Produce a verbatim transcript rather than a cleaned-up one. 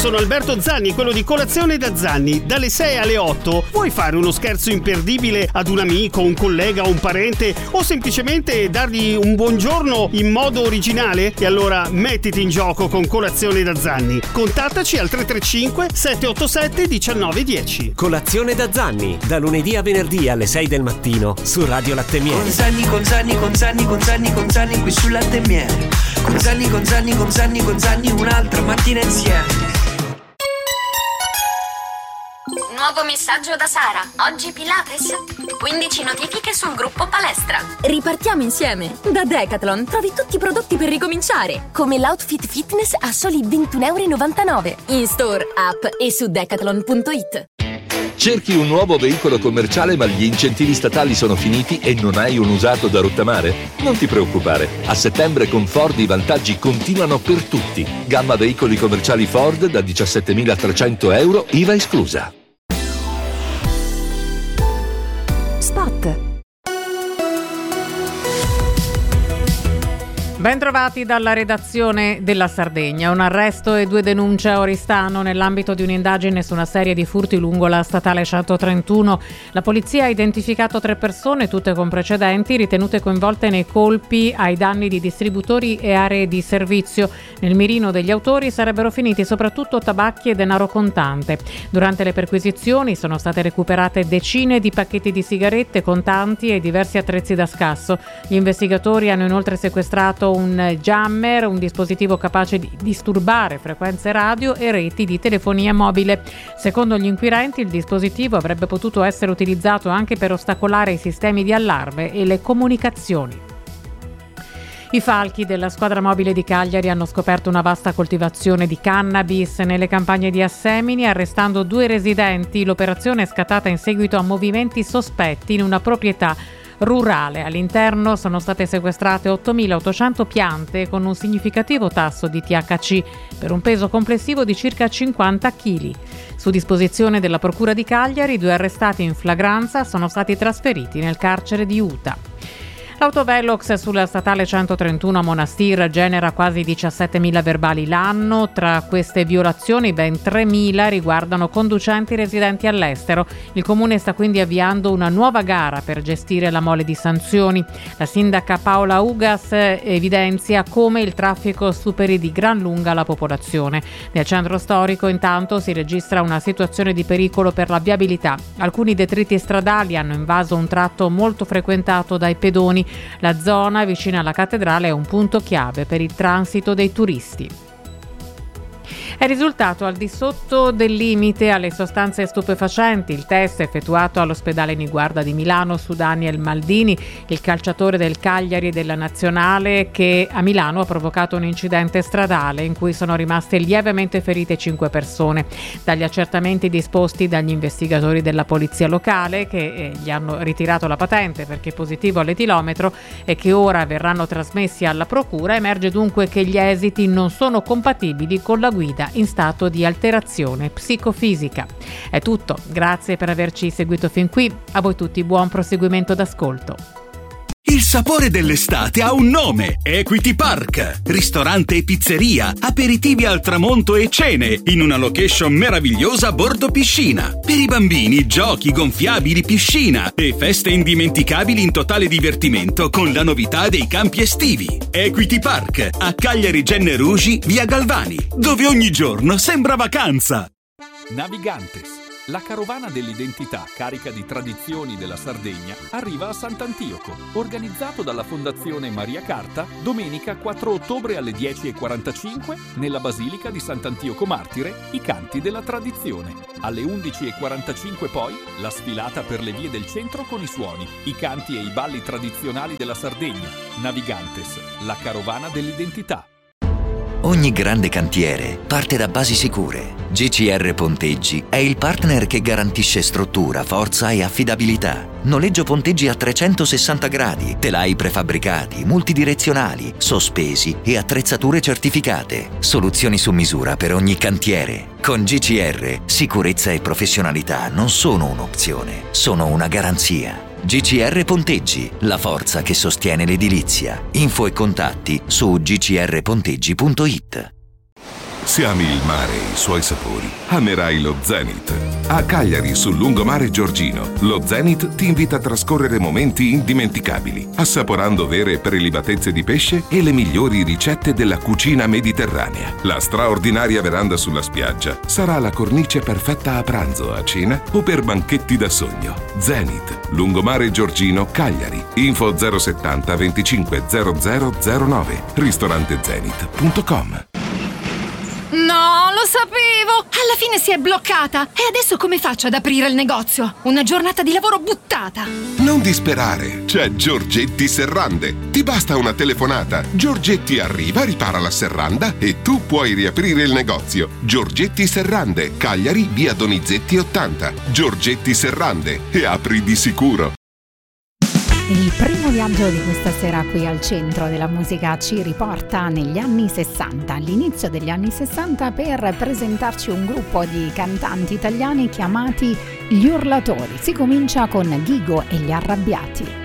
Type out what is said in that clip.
sono Alberto Zanni, quello di Colazione da Zanni. Dalle sei alle otto vuoi fare uno scherzo imperdibile ad un amico, un collega, un parente o semplicemente dargli un buongiorno in modo originale? E allora mettiti in gioco con Colazione da Zanni. Contattaci al tre tre cinque sette otto sette uno nove uno zero. Colazione da Zanni, da lunedì a venerdì alle sei del mattino su Radio Latte Miele. Con Zanni, con Zanni, con Zanni, con Zanni, con Zanni qui su Latte Miele. Con Zanni, con Zanni, con Zanni, con Zanni un'altra mattina insieme. Nuovo messaggio da Sara. Oggi Pilates. quindici notifiche sul gruppo palestra. Ripartiamo insieme. Da Decathlon trovi tutti i prodotti per ricominciare, come l'outfit fitness a soli ventuno e novantanove euro. In store, app e su decathlon punto it. Cerchi un nuovo veicolo commerciale ma gli incentivi statali sono finiti e non hai un usato da rottamare? Non ti preoccupare, a settembre con Ford i vantaggi continuano per tutti. Gamma veicoli commerciali Ford da diciassettemilatrecento euro, I V A esclusa. Spot. Bentrovati dalla redazione della Sardegna. Un arresto e due denunce a Oristano nell'ambito di un'indagine su una serie di furti lungo la statale centotrentuno. La polizia ha identificato tre persone, tutte con precedenti, ritenute coinvolte nei colpi ai danni di distributori e aree di servizio. Nel mirino degli autori sarebbero finiti soprattutto tabacchi e denaro contante. Durante le perquisizioni sono state recuperate decine di pacchetti di sigarette, contanti e diversi attrezzi da scasso. Gli investigatori hanno inoltre sequestrato un jammer, un dispositivo capace di disturbare frequenze radio e reti di telefonia mobile. Secondo gli inquirenti, il dispositivo avrebbe potuto essere utilizzato anche per ostacolare i sistemi di allarme e le comunicazioni. I falchi della squadra mobile di Cagliari hanno scoperto una vasta coltivazione di cannabis nelle campagne di Assemini, arrestando due residenti. L'operazione è scattata in seguito a movimenti sospetti in una proprietà rurale. All'interno sono state sequestrate ottomilaottocento piante con un significativo tasso di T H C per un peso complessivo di circa cinquanta chili. Su disposizione della Procura di Cagliari, i due arrestati in flagranza sono stati trasferiti nel carcere di Uta. L'autovelox sulla statale centotrentuno a Monastir genera quasi diciassettemila verbali l'anno. Tra queste violazioni ben tremila riguardano conducenti residenti all'estero. Il comune sta quindi avviando una nuova gara per gestire la mole di sanzioni. La sindaca Paola Ugas evidenzia come il traffico superi di gran lunga la popolazione. Nel centro storico intanto si registra una situazione di pericolo per la viabilità. Alcuni detriti stradali hanno invaso un tratto molto frequentato dai pedoni. La zona vicina alla cattedrale è un punto chiave per il transito dei turisti. È risultato al di sotto del limite alle sostanze stupefacenti il test effettuato all'ospedale Niguarda di Milano su Daniel Maldini, il calciatore del Cagliari e della Nazionale, che a Milano ha provocato un incidente stradale in cui sono rimaste lievemente ferite cinque persone. Dagli accertamenti disposti dagli investigatori della polizia locale, che eh, gli hanno ritirato la patente perché positivo all'etilometro e che ora verranno trasmessi alla procura, emerge dunque che gli esiti non sono compatibili con la guida in stato di alterazione psicofisica. È tutto, grazie per averci seguito fin qui, a voi tutti buon proseguimento d'ascolto. Il sapore dell'estate ha un nome: Equity Park. Ristorante e pizzeria, aperitivi al tramonto e cene in una location meravigliosa a bordo piscina. Per i bambini, giochi, gonfiabili, piscina e feste indimenticabili in totale divertimento con la novità dei campi estivi. Equity Park a Cagliari Genne Rugi, via Galvani, dove ogni giorno sembra vacanza. Navigantes. La carovana dell'identità, carica di tradizioni della Sardegna, arriva a Sant'Antioco. Organizzato dalla Fondazione Maria Carta, domenica quattro ottobre alle dieci e quarantacinque, nella Basilica di Sant'Antioco Martire, i canti della tradizione. Alle undici e quarantacinque poi, la sfilata per le vie del centro con i suoni, i canti e i balli tradizionali della Sardegna. Navigantes, la carovana dell'identità. Ogni grande cantiere parte da basi sicure. G C R Ponteggi è il partner che garantisce struttura, forza e affidabilità. Noleggio ponteggi a trecentosessanta gradi, telai prefabbricati, multidirezionali, sospesi e attrezzature certificate. Soluzioni su misura per ogni cantiere. Con G C R, sicurezza e professionalità non sono un'opzione, sono una garanzia. G C R Ponteggi, la forza che sostiene l'edilizia. Info e contatti su g c r ponteggi punto it. Se ami il mare e i suoi sapori, amerai lo Zenith. A Cagliari, sul lungomare Giorgino, lo Zenith ti invita a trascorrere momenti indimenticabili, assaporando vere prelibatezze di pesce e le migliori ricette della cucina mediterranea. La straordinaria veranda sulla spiaggia sarà la cornice perfetta a pranzo, a cena o per banchetti da sogno. Zenith, lungomare Giorgino, Cagliari. Info zero settanta venticinque zero zero zero nove, ristorante zenith punto com. No, lo sapevo! Alla fine si è bloccata! E adesso come faccio ad aprire il negozio? Una giornata di lavoro buttata! Non disperare, c'è Giorgetti Serrande. Ti basta una telefonata. Giorgetti arriva, ripara la serranda e tu puoi riaprire il negozio. Giorgetti Serrande, Cagliari, via Donizetti ottanta. Giorgetti Serrande, e apri di sicuro. Il primo viaggio di questa sera qui al Centro della Musica ci riporta negli anni sessanta, all'inizio degli anni sessanta, per presentarci un gruppo di cantanti italiani chiamati Gli Urlatori. Si comincia con Ghigo e gli Arrabbiati.